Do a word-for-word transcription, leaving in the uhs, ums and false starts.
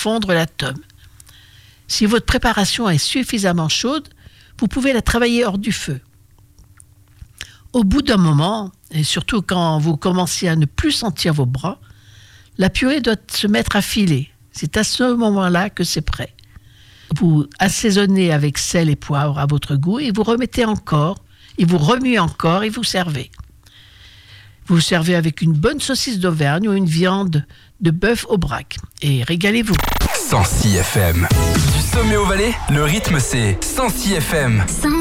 fondre la tome. Si votre préparation est suffisamment chaude, vous pouvez la travailler hors du feu. Au bout d'un moment, et surtout quand vous commencez à ne plus sentir vos bras, la purée doit se mettre à filer. C'est à ce moment-là que c'est prêt. Vous assaisonnez avec sel et poivre à votre goût et vous remettez encore, et vous remuez encore et vous servez. Vous servez avec une bonne saucisse d'Auvergne ou une viande de bœuf au braque. Et régalez-vous. cent six F M. Du sommet au Valais, le rythme c'est cent six F M. cent